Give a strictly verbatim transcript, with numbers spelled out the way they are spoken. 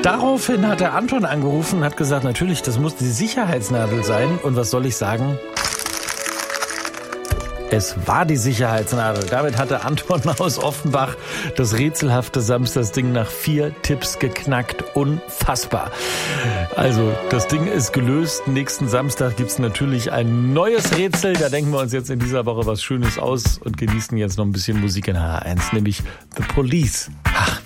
Daraufhin hat der Anton angerufen und hat gesagt, natürlich, das muss die Sicherheitsnadel sein. Und was soll ich sagen? Es war die Sicherheitsnadel. Damit hatte Anton aus Offenbach das rätselhafte Samstagsding nach vier Tipps geknackt. Unfassbar. Also, das Ding ist gelöst. Nächsten Samstag gibt's natürlich ein neues Rätsel. Da denken wir uns jetzt in dieser Woche was Schönes aus und genießen jetzt noch ein bisschen Musik in H eins, nämlich The Police. Ach,